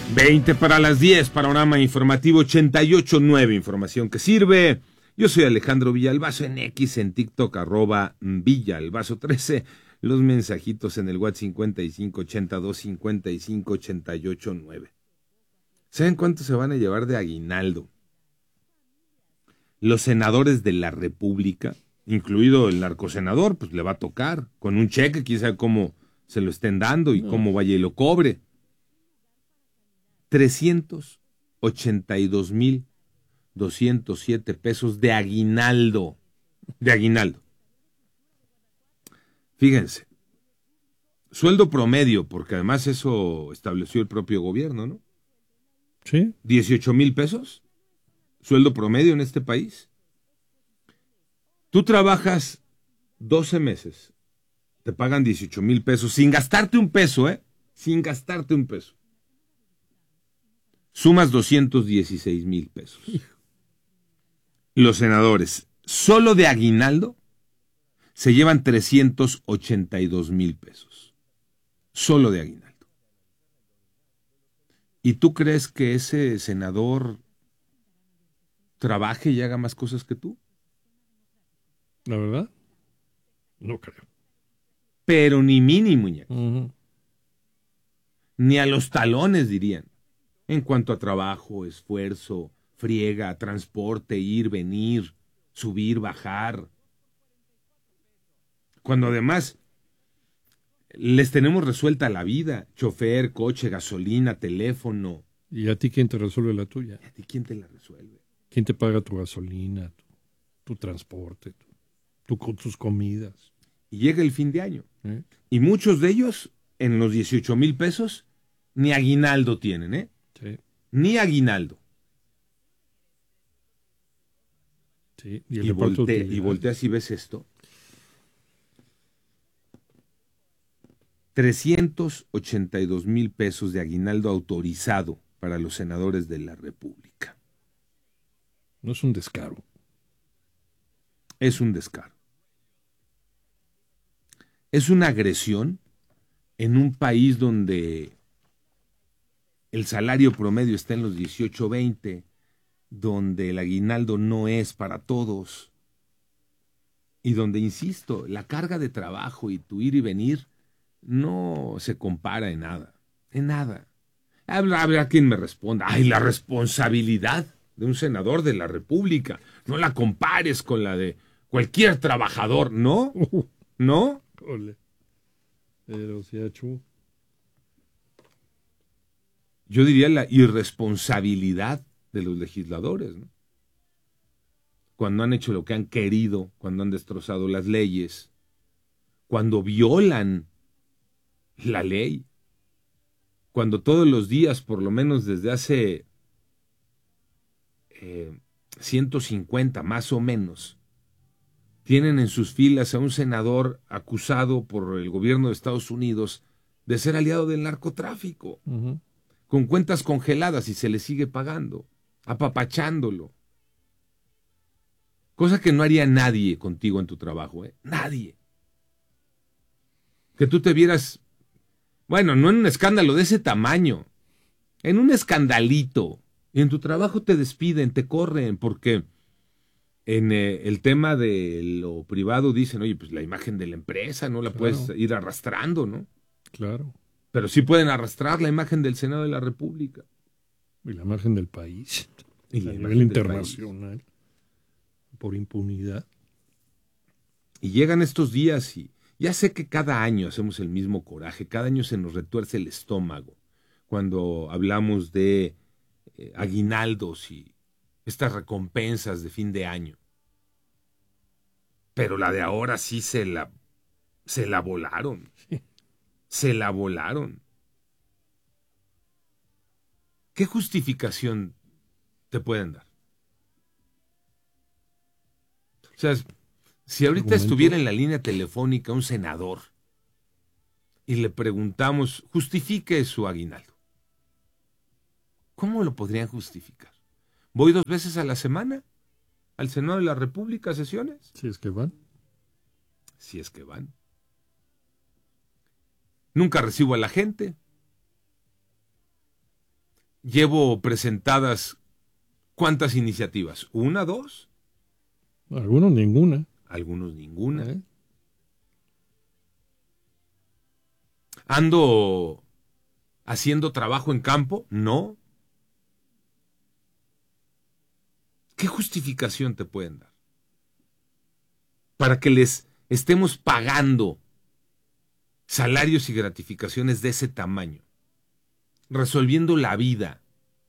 20 para las 10, panorama informativo 88.9, información que sirve. Yo soy Alejandro Villalbazo en X, en TikTok, @Villalbazo13. Los mensajitos en el WhatsApp 5582558889. ¿Saben cuánto se van a llevar de aguinaldo los senadores de la República? Incluido el narcosenador, pues le va a tocar con un cheque, quién sabe cómo se lo estén dando y cómo vaya y lo cobre. 382,207 pesos de aguinaldo. De aguinaldo. Fíjense, sueldo promedio, porque además eso estableció el propio gobierno, ¿no? Sí. 18,000 pesos, sueldo promedio en este país. Tú trabajas 12 meses, te pagan 18,000 pesos, sin gastarte un peso, sin gastarte un peso. Sumas 216,000 pesos. Los senadores, solo de aguinaldo, se llevan 382,000 pesos. Solo de aguinaldo. ¿Y tú crees que ese senador trabaje y haga más cosas que tú? ¿La verdad? No creo. Pero ni mínimo, ni a los talones, dirían. En cuanto a trabajo, esfuerzo, friega, transporte, ir, venir, subir, bajar. Cuando además les tenemos resuelta la vida, chofer, coche, gasolina, teléfono. ¿Y a ti quién te resuelve la tuya? ¿Y a ti quién te la resuelve? ¿Quién te paga tu gasolina, tu transporte, tus comidas? Y llega el fin de año. Y muchos de ellos, en los 18,000 pesos, ni aguinaldo tienen, Sí. Ni aguinaldo. Sí. Y volteas y ves esto. 382,000 pesos de aguinaldo autorizado para los senadores de la República. No es un descaro. Es un descaro. Es una agresión en un país donde el salario promedio está en los 18-20, donde el aguinaldo no es para todos y donde, insisto, la carga de trabajo y tu ir y venir no se compara en nada, en nada. Habrá quien me responda, ¡ay, la responsabilidad de un senador de la República! No la compares con la de cualquier trabajador, ¿no? ¿No? Pero si achú. Yo diría la irresponsabilidad de los legisladores, ¿no? Cuando han hecho lo que han querido, cuando han destrozado las leyes, cuando violan la ley, cuando todos los días, por lo menos desde hace 150 más o menos, tienen en sus filas a un senador acusado por el gobierno de Estados Unidos de ser aliado del narcotráfico. Con cuentas congeladas y se le sigue pagando, apapachándolo. Cosa que no haría nadie contigo en tu trabajo, Nadie. Que tú te vieras, bueno, no en un escándalo de ese tamaño, en un escandalito, y en tu trabajo te despiden, te corren, porque en el tema de lo privado dicen, oye, pues la imagen de la empresa no la puedes ir arrastrando, ¿no? Claro. Pero sí pueden arrastrar la imagen del Senado de la República. Y la imagen del país. Y a nivel internacional. Por impunidad. Y llegan estos días y ya sé que cada año hacemos el mismo coraje, cada año se nos retuerce el estómago cuando hablamos de aguinaldos y estas recompensas de fin de año. Pero la de ahora sí se la volaron. Sí. Se la volaron. ¿Qué justificación te pueden dar? O sea, si ahorita estuviera en la línea telefónica un senador y le preguntamos, justifique su aguinaldo, ¿cómo lo podrían justificar? ¿Voy 2 veces a la semana al Senado de la República a sesiones? Si es que van. Si es que van. Nunca recibo a la gente. llevo presentadas ¿cuántas iniciativas? ¿1, 2? Algunos ninguna. Algunos ninguna. ¿Eh? ¿Ando haciendo trabajo en campo? No. ¿Qué justificación te pueden dar para que les estemos pagando salarios y gratificaciones de ese tamaño, resolviendo la vida?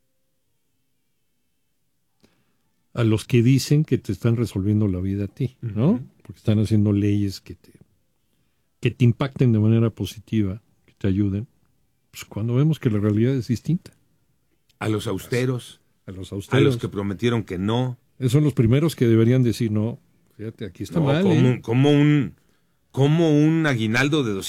A los que dicen que te están resolviendo la vida a ti, ¿no? Uh-huh. Porque están haciendo leyes que te impacten de manera positiva, que te ayuden. Pues cuando vemos que la realidad es distinta. A los austeros, a los que prometieron que no. Esos son los primeros que deberían decir, no, fíjate, aquí está mal. Como un aguinaldo de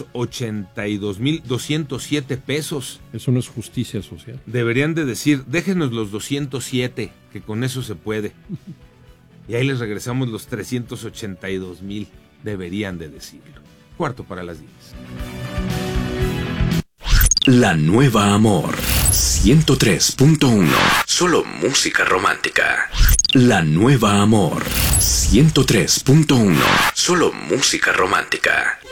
282,207 pesos. Eso no es justicia social. Deberían de decir, déjenos los 207, que con eso se puede. Y ahí les regresamos los 382,000. Deberían de decirlo. 8:45. La Nueva Amor 103.1. Solo música romántica. La Nueva Amor 103.1. Solo música romántica.